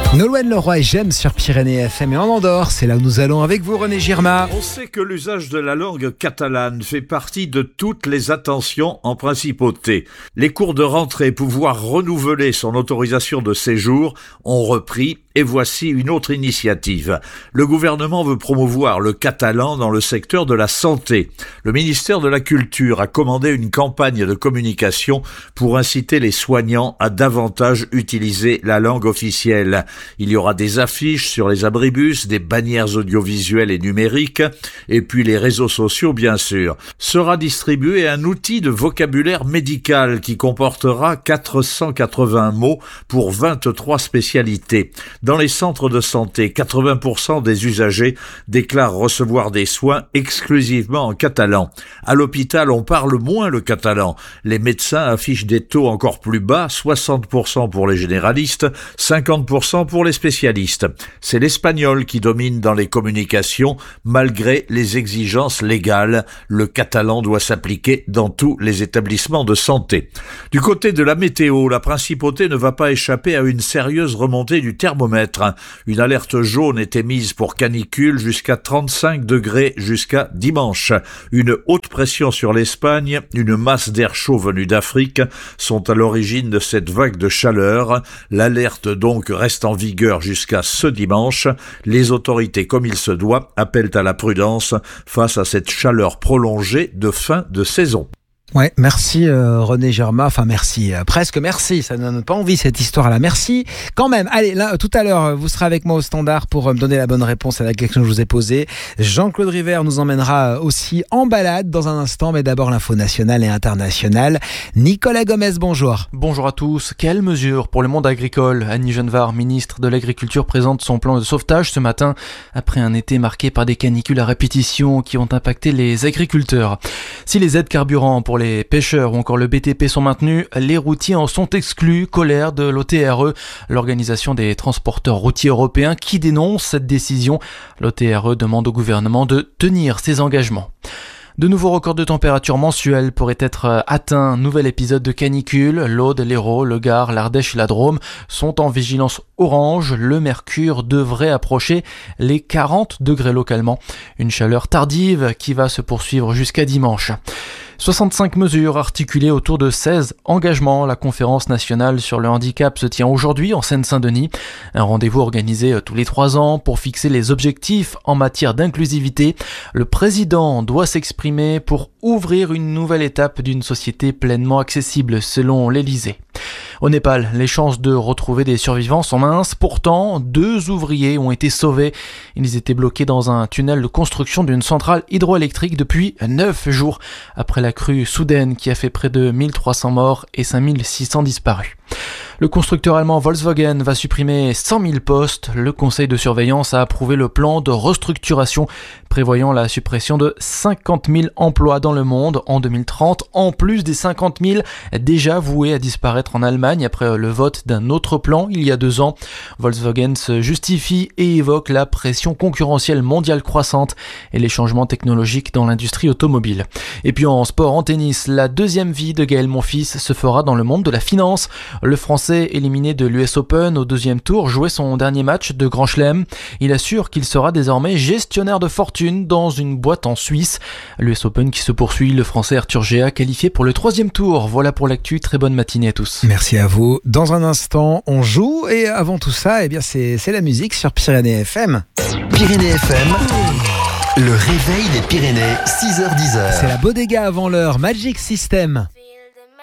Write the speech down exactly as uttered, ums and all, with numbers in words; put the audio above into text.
Nolwenn Leroy et J'aime sur Pyrénées F M et en Andorre, c'est là où nous allons avec vous René Girma. On sait que l'usage de la langue catalane fait partie de toutes les attentions en principauté. Les cours de rentrée pouvoir renouveler son autorisation de séjour ont repris et voici une autre initiative. Le gouvernement veut promouvoir le catalan dans le secteur de la santé. Le ministère de la Culture a commandé une campagne de communication pour inciter les soignants à davantage utiliser la langue officielle. Il y aura des affiches sur les abribus, des bannières audiovisuelles et numériques, et puis les réseaux sociaux bien sûr. Sera distribué un outil de vocabulaire médical qui comportera quatre cent quatre-vingts mots pour vingt-trois spécialités. Dans les centres de santé, quatre-vingts pour cent des usagers déclarent recevoir des soins exclusivement en catalan. À l'hôpital, on parle moins le catalan. Les médecins affichent des taux encore plus bas, soixante pour cent pour les généralistes, cinquante pour cent pour les spécialistes. C'est l'espagnol qui domine dans les communications, malgré les exigences légales. Le catalan doit s'appliquer dans tous les établissements de santé. Du côté de la météo, la principauté ne va pas échapper à une sérieuse remontée du thermomètre. Une alerte jaune est émise pour canicule jusqu'à trente-cinq degrés jusqu'à dimanche. Une haute pression sur l'Espagne, une masse d'air chaud venue d'Afrique sont à l'origine de cette vague de chaleur. L'alerte donc reste en vigueur jusqu'à ce dimanche. Les autorités, comme il se doit, appellent à la prudence face à cette chaleur prolongée de fin de saison. Ouais, merci euh, René Girma, enfin merci, euh, presque merci, ça ne donne pas envie cette histoire-là, merci quand même. Allez, là, tout à l'heure, vous serez avec moi au standard pour euh, me donner la bonne réponse à la question que je vous ai posée. Jean-Claude River nous emmènera aussi en balade dans un instant, mais d'abord l'info nationale et internationale. Nicolas Gomez, bonjour. Bonjour à tous. Quelles mesures pour le monde agricole ? Annie Genevard, ministre de l'Agriculture, présente son plan de sauvetage ce matin, après un été marqué par des canicules à répétition qui ont impacté les agriculteurs. Si les aides carburant pour les pêcheurs ou encore le B T P sont maintenus, les routiers en sont exclus. Colère de l'O T R E, l'organisation des transporteurs routiers européens, qui dénonce cette décision. L'O T R E demande au gouvernement de tenir ses engagements. De nouveaux records de température mensuels pourraient être atteints. Nouvel épisode de canicule. L'Aude, l'Hérault, le Gard, l'Ardèche et la Drôme sont en vigilance orange. Le mercure devrait approcher les quarante degrés localement. Une chaleur tardive qui va se poursuivre jusqu'à dimanche. soixante-cinq mesures articulées autour de seize engagements. La conférence nationale sur le handicap se tient aujourd'hui en Seine-Saint-Denis. Un rendez-vous organisé tous les trois ans pour fixer les objectifs en matière d'inclusivité. Le président doit s'exprimer pour ouvrir une nouvelle étape d'une société pleinement accessible, selon l'Élysée. Au Népal, les chances de retrouver des survivants sont minces. Pourtant, deux ouvriers ont été sauvés. Ils étaient bloqués dans un tunnel de construction d'une centrale hydroélectrique depuis neuf jours, après la crue soudaine qui a fait près de mille trois cents morts et cinq mille six cents disparus. Le constructeur allemand Volkswagen va supprimer cent mille postes. Le conseil de surveillance a approuvé le plan de restructuration prévoyant la suppression de cinquante mille emplois dans le monde en deux mille trente, en plus des cinquante mille déjà voués à disparaître en Allemagne après le vote d'un autre plan il y a deux ans. Volkswagen se justifie et évoque la pression concurrentielle mondiale croissante et les changements technologiques dans l'industrie automobile. Et puis en sport, en tennis, la deuxième vie de Gaël Monfils se fera dans le monde de la finance. Le Français éliminé de l'U S Open au deuxième tour jouait son dernier match de Grand Chelem. Il assure qu'il sera désormais gestionnaire de fortune dans une boîte en Suisse. L'U S Open qui se poursuit, le Français Arthur Géa qualifié pour le troisième tour. Voilà pour l'actu, très bonne matinée à tous. Merci à vous. Dans un instant, on joue et avant tout ça, eh bien c'est, c'est la musique sur Pyrénées F M. Pyrénées F M, le réveil des Pyrénées, six heures dix. C'est la bodega avant l'heure, Magic System.